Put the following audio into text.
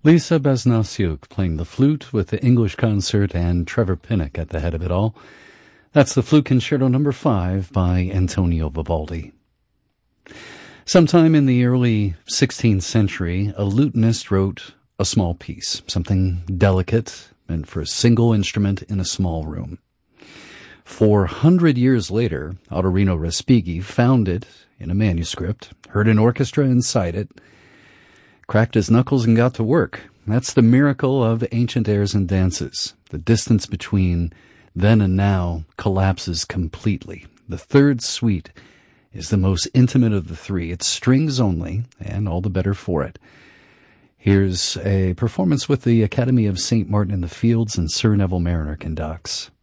Lisa Besnasiuk playing the flute with the English concert and Trevor Pinnock at the head of it all. That's the Flute Concerto No. 5 by Antonio Vivaldi. Sometime in the early 16th century, a lutenist wrote a small piece, something delicate, meant for a single instrument in a small room. 400 years later, Ottorino Respighi found it in a manuscript, heard an orchestra incite it, cracked his knuckles and got to work. That's the miracle of ancient airs and dances. The distance between then and now collapses completely. The third suite is the most intimate of the three. It's strings only, and all the better for it. Here's a performance with the Academy of St. Martin in the Fields, and Sir Neville Marriner conducts.